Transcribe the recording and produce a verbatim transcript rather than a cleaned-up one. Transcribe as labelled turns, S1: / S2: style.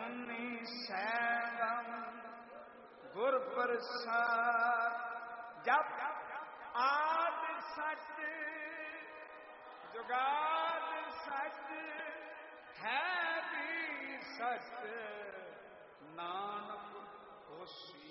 S1: ਜੁਗਨੀ ਸੈਵੰ ਗੁਰ ਪ੍ਰਸਾਦ। ਜਪ ਆਦ ਸਚ ਜੁਗਾਦ ਸਚ ਹੈ ਵੀ ਸਚ, ਨਾਨਕ ਹੋਸੀ